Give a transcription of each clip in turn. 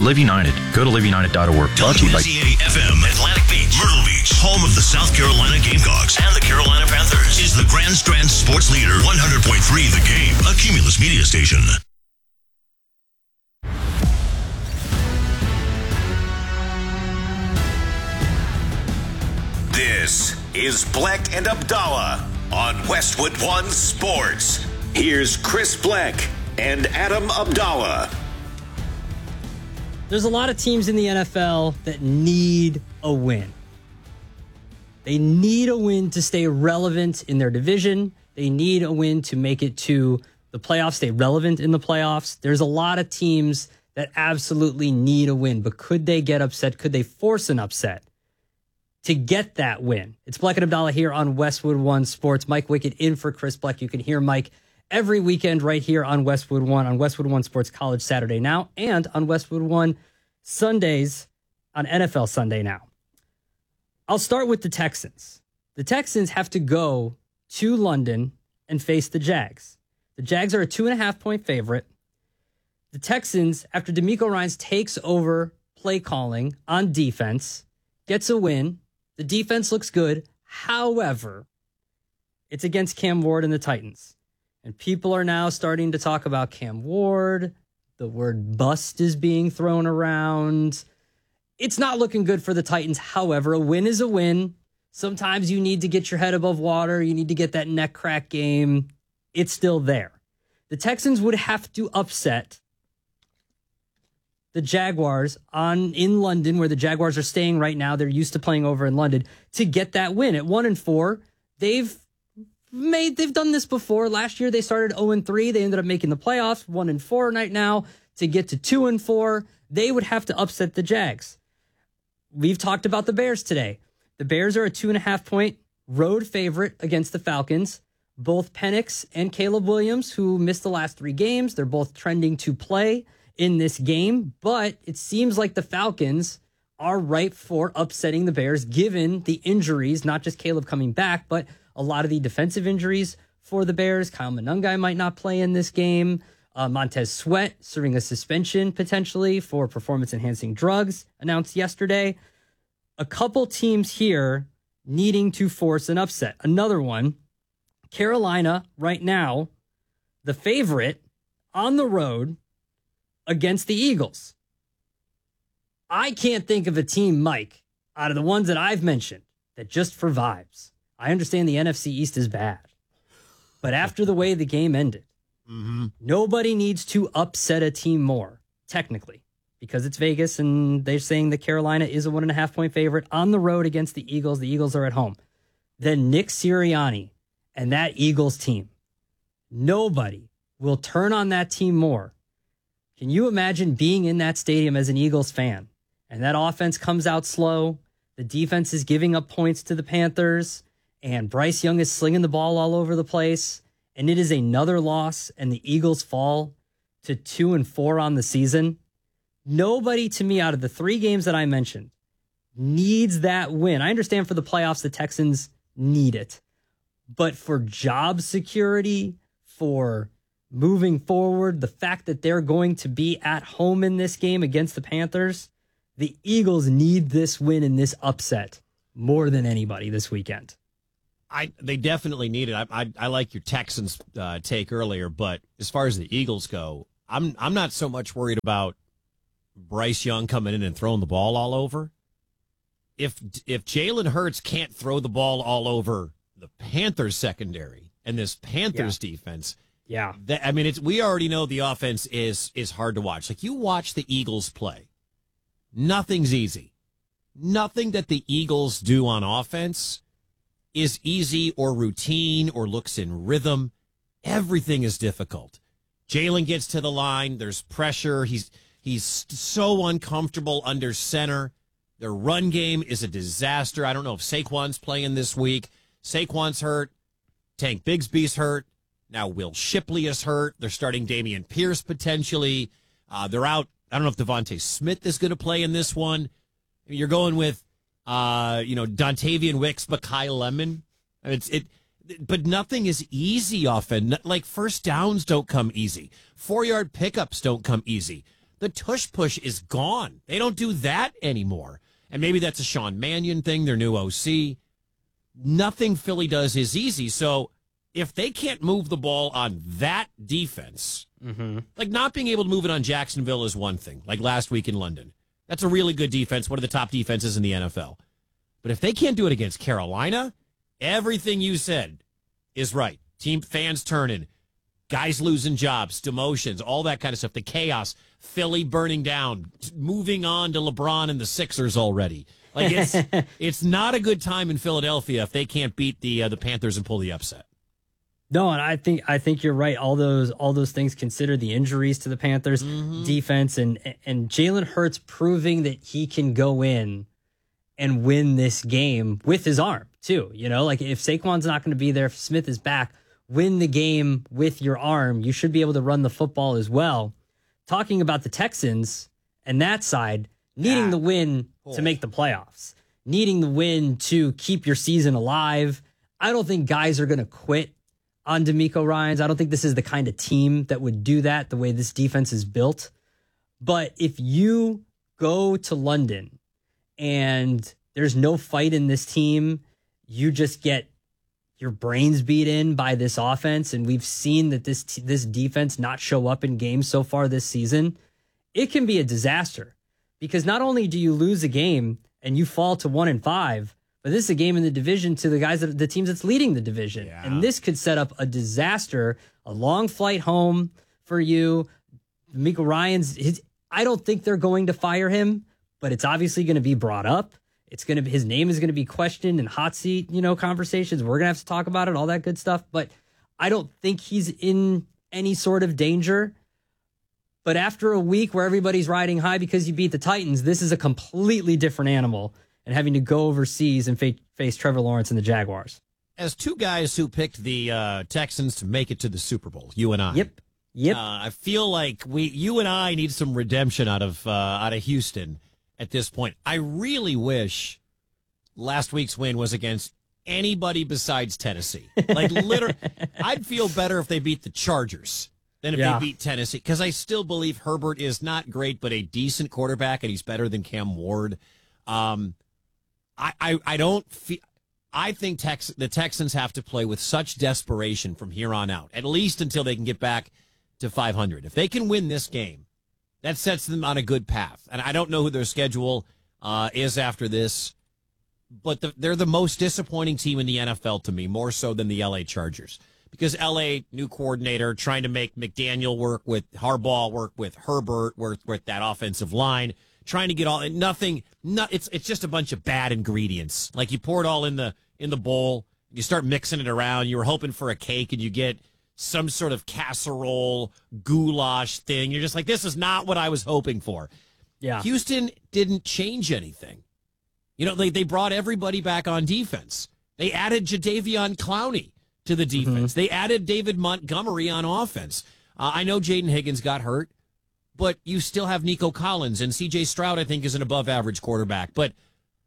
Live United. Go to liveunited.org. Brought to you by WZA-FM, Atlantic Beach, Myrtle Beach, home of the South Carolina Gamecocks and the Carolina Panthers, is the Grand Strand Sports Leader, 100.3 The Game, a Cumulus media station. This is Bleck and Abdallah on Westwood One Sports. Here's Chris Bleck and Adam Abdallah. There's a lot of teams in the NFL that need a win. They need a win to stay relevant in their division. They need a win to make it to the playoffs, stay relevant in the playoffs. There's a lot of teams that absolutely need a win, but could they get upset? Could they force an upset to get that win? It's Bleck and Abdallah here on Westwood One Sports. Mike Wickett in for Chris Bleck. You can hear Mike every weekend right here on Westwood One Sports College Saturday Now, and on Westwood One Sundays on NFL Sunday Now. I'll start with the Texans. The Texans have to go to London and face the Jags. The Jags are a 2.5-point favorite. The Texans, after DeMeco Ryans takes over play calling on defense, gets a win. The defense looks good. However, it's against Cam Ward and the Titans. And people are now starting to talk about Cam Ward. The word bust is being thrown around. It's not looking good for the Titans. However, a win is a win. Sometimes you need to get your head above water. You need to get that neck crack game. It's still there. The Texans would have to upset the Jaguars in London, where the Jaguars are staying right now. They're used to playing over in London to get that win. At 1-4, they've done this before. Last year they started 0-3. They ended up making the playoffs. 1-4 right now. To get to 2-4, they would have to upset the Jags. We've talked about the Bears today. The Bears are a 2.5-point road favorite against the Falcons. Both Penix and Caleb Williams, who missed the last 3 games, they're both trending to play in this game, but it seems like the Falcons are ripe for upsetting the Bears, given the injuries, not just Caleb coming back, but a lot of the defensive injuries for the Bears. Kyle Monangai might not play in this game. Montez Sweat serving a suspension potentially for performance-enhancing drugs, announced yesterday. A couple teams here needing to force an upset. Another one, Carolina right now, the favorite on the road against the Eagles. I can't think of a team, Mike, out of the ones that I've mentioned, that just for vibes. I understand the NFC East is bad, but after the way the game ended, nobody needs to upset a team more, technically, because it's Vegas and they're saying that Carolina is a 1.5-point favorite on the road against the Eagles. The Eagles are at home. Then Nick Sirianni and that Eagles team, nobody will turn on that team more. Can you imagine being in that stadium as an Eagles fan and that offense comes out slow? The defense is giving up points to the Panthers, and Bryce Young is slinging the ball all over the place, and it is another loss, and the Eagles fall to 2-4 on the season. Nobody, to me, out of the 3 games that I mentioned, needs that win. I understand for the playoffs, the Texans need it. But for job security, for moving forward, the fact that they're going to be at home in this game against the Panthers, the Eagles need this win and this upset more than anybody this weekend. They definitely need it. I like your Texans take earlier, but as far as the Eagles go, I'm not so much worried about Bryce Young coming in and throwing the ball all over. If Jalen Hurts can't throw the ball all over the Panthers secondary and this Panthers defense, we already know the offense is hard to watch. Like, you watch the Eagles play, nothing's easy. Nothing that the Eagles do on offense is easy or routine or looks in rhythm. Everything is difficult. Jalen gets to the line. There's pressure. He's so uncomfortable under center. Their run game is a disaster. I don't know if Saquon's playing this week. Saquon's hurt. Tank Bigsby's hurt. Now Will Shipley is hurt. They're starting Dameon Pierce potentially. They're out. I don't know if Devontae Smith is going to play in this one. You're going with Dontavian Wicks, Mekhi Lemon. But nothing is easy often. Like, first downs don't come easy. 4-yard pickups don't come easy. The tush push is gone. They don't do that anymore. And maybe that's a Sean Mannion thing, their new OC. Nothing Philly does is easy. So if they can't move the ball on that defense, like not being able to move it on Jacksonville is one thing, like last week in London. That's a really good defense, one of the top defenses in the NFL. But if they can't do it against Carolina, everything you said is right. Team fans turning, guys losing jobs, demotions, all that kind of stuff. The chaos, Philly burning down, moving on to LeBron and the Sixers already. Like it's not a good time in Philadelphia if they can't beat the Panthers and pull the upset. No, and I think you're right. All those things consider the injuries to the Panthers defense and Jalen Hurts proving that he can go in and win this game with his arm too. You know, like if Saquon's not going to be there, if Smith is back, win the game with your arm. You should be able to run the football as well. Talking about the Texans and that side, needing the win to make the playoffs, needing the win to keep your season alive. I don't think guys are going to quit on DeMeco Ryans. I don't think this is the kind of team that would do that the way this defense is built. But if you go to London and there's no fight in this team, you just get your brains beat in by this offense. And we've seen that this defense not show up in games so far this season. It can be a disaster because not only do you lose a game and you fall to 1-5, but this is a game in the division to the teams that's leading the division. Yeah. And this could set up a disaster, a long flight home for you. DeMeco Ryans, I don't think they're going to fire him, but it's obviously going to be brought up. His name is going to be questioned in hot seat, conversations. We're going to have to talk about it, all that good stuff. But I don't think he's in any sort of danger. But after a week where everybody's riding high because you beat the Titans, this is a completely different animal. And having to go overseas and face Trevor Lawrence and the Jaguars. As two guys who picked the Texans to make it to the Super Bowl, you and I. Yep. I feel like you and I need some redemption out of Houston at this point. I really wish last week's win was against anybody besides Tennessee. Like literally, I'd feel better if they beat the Chargers than if they beat Tennessee, because I still believe Herbert is not great, but a decent quarterback, and he's better than Cam Ward. I don't feel. I think the Texans have to play with such desperation from here on out, at least until they can get back to 500. If they can win this game, that sets them on a good path. And I don't know who their schedule is after this, but they're the most disappointing team in the NFL to me, more so than the LA Chargers, because LA new coordinator trying to make McDaniel work with Harbaugh, work with Herbert, work with that offensive line. Trying to get it's just a bunch of bad ingredients. Like you pour it all in the bowl, you start mixing it around. You were hoping for a cake and you get some sort of casserole goulash thing. You're just like, this is not what I was hoping for. Yeah. Houston didn't change anything. They brought everybody back on defense. They added Jadeveon Clowney to the defense. They added David Montgomery on offense. I know Jaden Higgins got hurt, but you still have Nico Collins, and C.J. Stroud, I think, is an above-average quarterback. But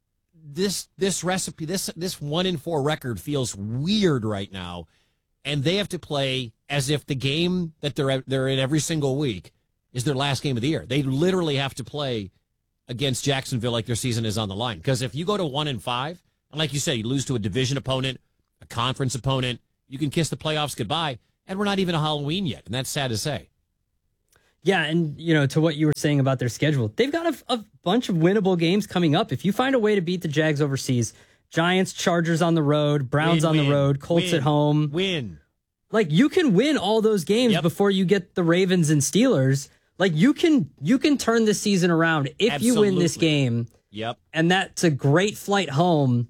this recipe, this 1-4 record feels weird right now, and they have to play as if the game that they're in every single week is their last game of the year. They literally have to play against Jacksonville like their season is on the line. Because if you go to 1-5, and like you say, you lose to a division opponent, a conference opponent, you can kiss the playoffs goodbye, and we're not even a Halloween yet, and that's sad to say. Yeah, and, to what you were saying about their schedule, they've got a bunch of winnable games coming up. If you find a way to beat the Jags overseas, Giants, Chargers on the road, Browns on the road, Colts at home. Like, you can win all those games before you get the Ravens and Steelers. Like, you can turn this season around if you win this game. Yep. And that's a great flight home.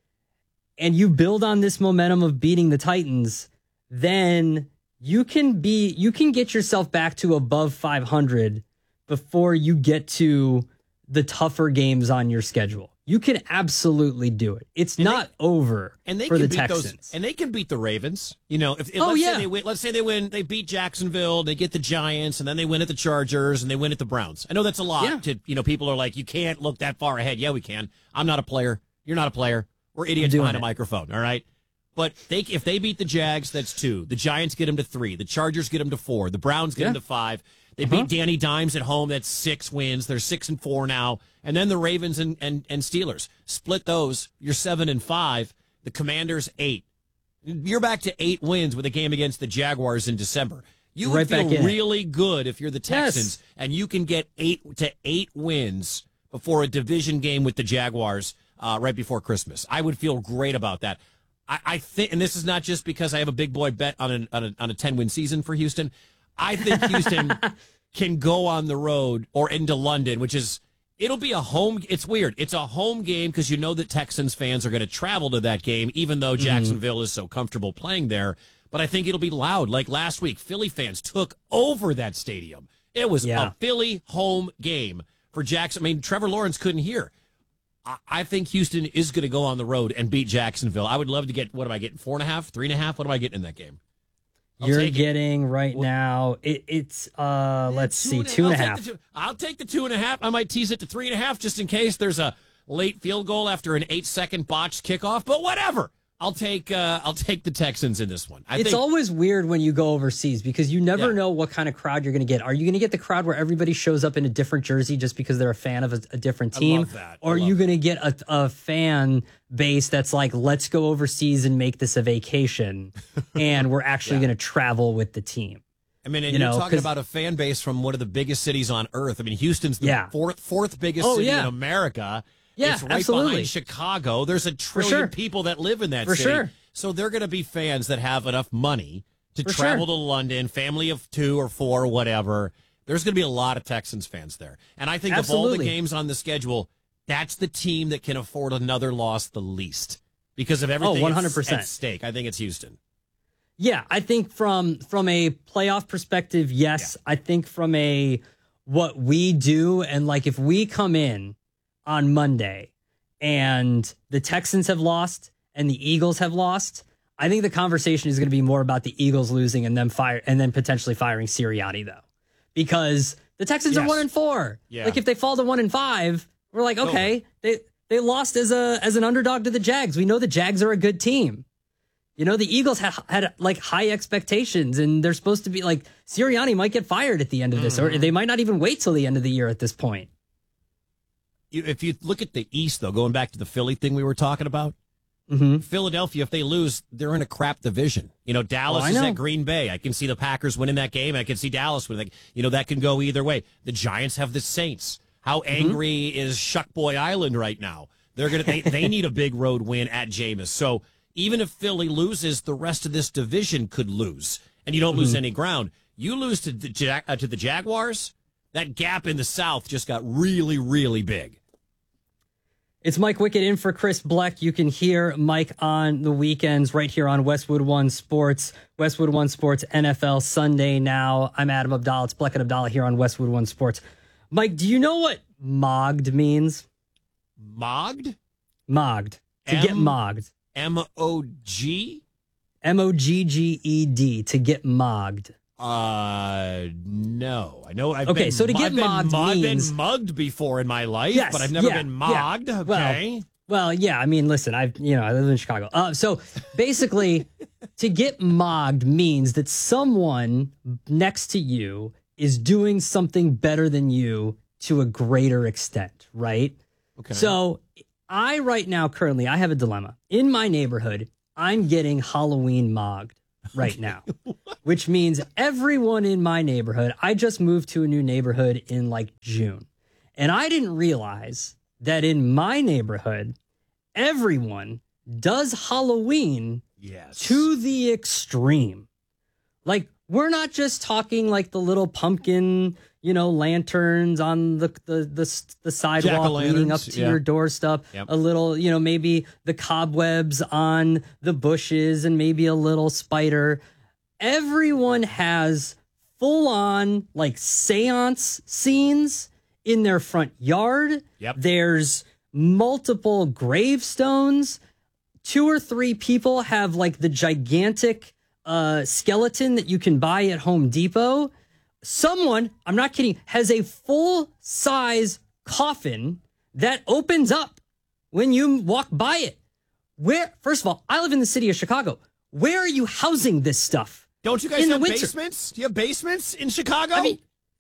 And you build on this momentum of beating the Titans, then you can get yourself back to above 500 before you get to the tougher games on your schedule. You can absolutely do it. It's not over for the Texans. And they can beat the Ravens. Let's say they win, they beat Jacksonville, they get the Giants, and then they win at the Chargers, and they win at the Browns. I know that's a lot. People are like, you can't look that far ahead. Yeah, we can. I'm not a player. You're not a player. We're idiots behind a microphone, all right? But if they beat the Jags, that's 2. The Giants get them to 3. The Chargers get them to 4. The Browns get them to 5. They beat Danny Dimes at home. That's 6 wins. They're 6-4 now. And then the Ravens and Steelers. Split those. You're 7-5. The Commanders 8. You're back to 8 wins with a game against the Jaguars in December. You would feel really good if you're the Texans and you can get 8 wins before a division game with the Jaguars right before Christmas. I would feel great about that. I think, and this is not just because I have a big boy bet on a 10-win season for Houston. I think Houston can go on the road or into London, which is, it'll be a home. It's weird. It's a home game because you know that Texans fans are going to travel to that game, even though Jacksonville is so comfortable playing there. But I think it'll be loud. Like last week, Philly fans took over that stadium. It was a Philly home game for Jackson. I mean, Trevor Lawrence couldn't hear. I think Houston is going to go on the road and beat Jacksonville. I would love to get, what am I getting, 4.5, 3.5? What am I getting in that game? You're getting right now, it's let's see, 2.5. I'll take the 2.5. I might tease it to 3.5 just in case there's a late field goal after an 8-second botched kickoff, but whatever. I'll take the Texans in this one. It's always weird when you go overseas because you never know what kind of crowd you're going to get. Are you going to get the crowd where everybody shows up in a different jersey just because they're a fan of a different team? I love that. Or are you going to get a fan base that's like, let's go overseas and make this a vacation, and we're actually going to travel with the team? I mean, and you're talking about a fan base from one of the biggest cities on earth. I mean, Houston's the fourth biggest city in America. Yeah, it's right absolutely. behind Chicago. There's a trillion people that live in that city. Sure. So they're going to be fans that have enough money to travel to London, family of 2 or 4, whatever. There's going to be a lot of Texans fans there. And I think of all the games on the schedule, that's the team that can afford another loss the least because of everything 100%. at stake. I think it's Houston. Yeah, I think from a playoff perspective, yes. Yeah. I think from a what we do, and like if we come in on Monday and the Texans have lost and the Eagles have lost, I think the conversation is going to be more about the Eagles losing and then potentially firing Sirianni, though, because the Texans are 1-4. Yeah. Like if they fall to 1-5, we're like, okay, they lost as an underdog to the Jags. We know the Jags are a good team. You know, the Eagles had like high expectations, and they're supposed to be like, Sirianni might get fired at the end of this, or they might not even wait till the end of the year at this point. If you look at the East, though, going back to the Philly thing we were talking about, Philadelphia, if they lose, they're in a crap division. You know, Dallas is at Green Bay. I can see the Packers winning that game. I can see Dallas winning. You know, that can go either way. The Giants have the Saints. How angry is Shuckboy Island right now? They need a big road win at Jameis. So even if Philly loses, the rest of this division could lose, and you don't lose any ground. You lose to the Jaguars, that gap in the South just got really, really big. It's Mike Wickett in for Chris Bleck. You can hear Mike on the weekends right here on Westwood One Sports. Westwood One Sports NFL Sunday now. I'm Adam Abdallah. It's Bleck and Abdallah here on Westwood One Sports. Mike, do you know what mogged means? Mogged? Mogged. To get mogged. M-O-G? M-O-G-G-E-D. To get mogged. No. I know I've get mogged I've been mugged before in my life, but I've never been mogged. Yeah. Okay. Well, yeah, I mean, listen, I live in Chicago. So basically, to get mogged means that someone next to you is doing something better than you to a greater extent, right? Okay. So right now, currently, I have a dilemma. In my neighborhood, I'm getting Halloween mogged right now, which means everyone in my neighborhood, I just moved to a new neighborhood in like June. And I didn't realize that in my neighborhood, everyone does Halloween to the extreme. Like, we're not just talking like the little pumpkin, lanterns on the sidewalk leading up to your doorstep. Yep. A little, maybe the cobwebs on the bushes and maybe a little spider. Everyone has full on like seance scenes in their front yard. Yep. There's multiple gravestones. 2 or 3 people have like the gigantic skeleton that you can buy at Home Depot. Someone, I'm not kidding, has a full-size coffin that opens up when you walk by it. First of all, I live in the city of Chicago. Where are you housing this stuff? Don't you guys have basements? Do you have basements in Chicago? I mean,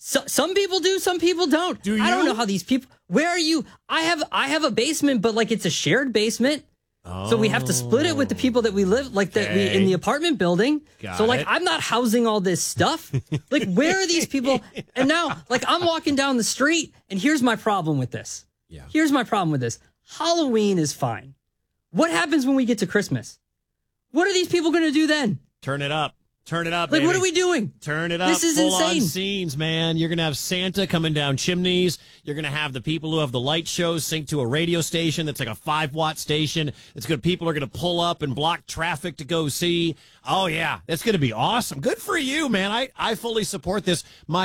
Some people do, some people don't. Do you? I don't know how these people. Where are you? I have a basement, but like it's a shared basement. So we have to split it with the people that we live that we in the apartment building. So like I'm not housing all this stuff. Like where are these people? And now like I'm walking down the street and here's my problem with this. Yeah. Here's my problem with this. Halloween is fine. What happens when we get to Christmas? What are these people going to do then? Turn it up. Turn it up, Like, baby. what are we doing? Turn it up. This is Full insane. on scenes, man. You're going to have Santa coming down chimneys. You're going to have the people who have the light shows sync to a radio station that's like a 5-watt station. It's good. People are going to pull up and block traffic to go see. Oh, yeah. It's going to be awesome. Good for you, man. I fully support this. My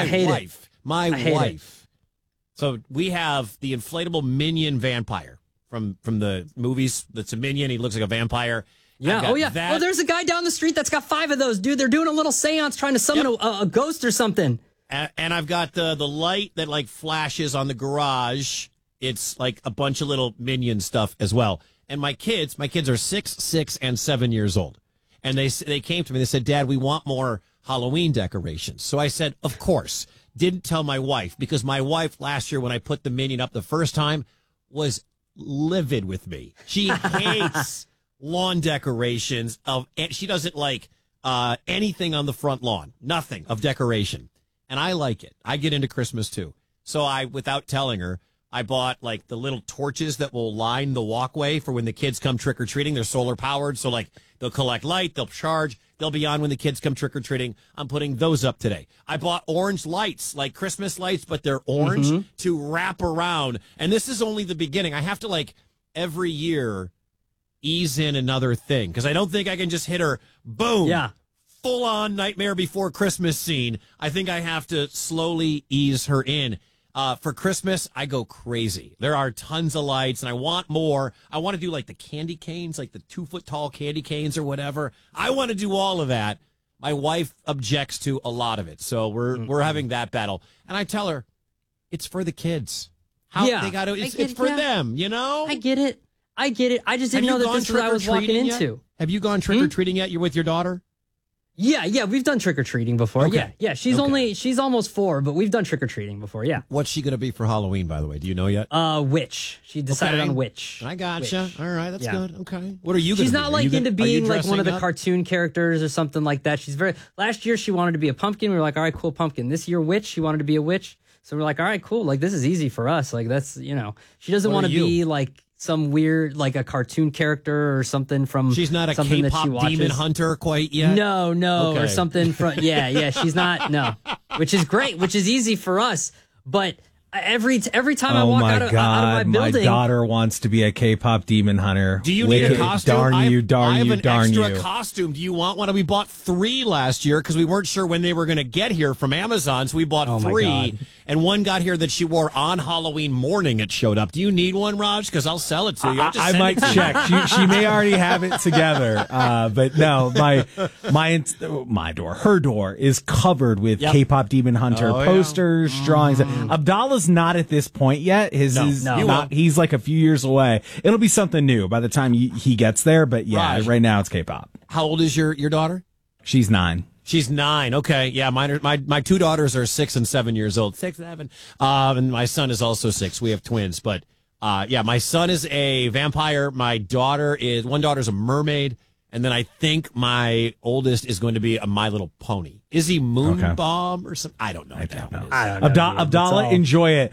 wife. So we have the inflatable minion vampire from the movies. That's a minion. He looks like a vampire. Yeah. Oh, yeah. Oh, there's a guy down the street that's got 5 of those, dude. They're doing a little seance trying to summon a ghost or something. And I've got the light that like flashes on the garage. It's like a bunch of little minion stuff as well. And my kids are 6, 6, and 7 years old. And they came to me. They said, Dad, we want more Halloween decorations. So I said, of course. Didn't tell my wife because my wife last year when I put the minion up the first time was livid with me. She hates lawn decorations and she doesn't like anything on the front lawn, nothing of decoration. And I like it. I get into Christmas too. So without telling her, I bought like the little torches that will line the walkway for when the kids come trick-or-treating. They're solar powered. So like they'll collect light, they'll charge, they'll be on when the kids come trick-or-treating. I'm putting those up today. I bought orange lights, like Christmas lights, but they're orange to wrap around. And this is only the beginning. I have to like every year ease in another thing because I don't think I can just hit her, boom, full on Nightmare Before Christmas scene. I think I have to slowly ease her in. For Christmas, I go crazy. There are tons of lights, and I want more. I want to do like the candy canes, like the 2-foot tall candy canes or whatever. I want to do all of that. My wife objects to a lot of it, so we're having that battle. And I tell her, it's for the kids. They got to. It's for them, you know. I get it. I just didn't know that this is what I was walking into. Have you gone trick or treating yet? You're with your daughter? Yeah, we've done trick or treating before. Okay. Yeah. She's almost 4, but we've done trick or treating before. Yeah. What's she gonna be for Halloween, by the way? Do you know yet? Witch. She decided on witch. I gotcha. Witch. All right, that's good. Okay. What are you? She's not like into being like one of the up? cartoon characters or something like that. Last year she wanted to be a pumpkin. We were like, all right, cool, pumpkin. This year, witch. She wanted to be a witch. So we're like, all right, cool. Like this is easy for us. Like that's she doesn't want to be like some weird, like a cartoon character or something from. She's not a something K-pop demon hunter quite yet. No, okay. Or something from. Yeah. She's not. No, which is great, which is easy for us. But every time I walk out of my building, my daughter wants to be a K-pop demon hunter. Do you need a costume? Darn you! I have an extra costume. Do you want one? We bought 3 last year because we weren't sure when they were going to get here from Amazon, so we bought 3. And one got here that she wore on Halloween morning. It showed up. Do you need one, Raj? Because I'll sell it to you. I might check. She may already have it together, but no, her door is covered with K-pop Demon Hunter posters, drawings. Abdallah's not at this point yet. His is not. He's like a few years away. It'll be something new by the time he gets there. But Raj, right now it's K-pop. How old is your daughter? She's 9. She's 9. Okay. Yeah. My 2 daughters are 6 and 7 years old. 6, 7. And my son is also 6. We have twins, but, my son is a vampire. One daughter's a mermaid. And then I think my oldest is going to be a My Little Pony. Is he Moonbomb or something? I don't know. Abdallah, enjoy it.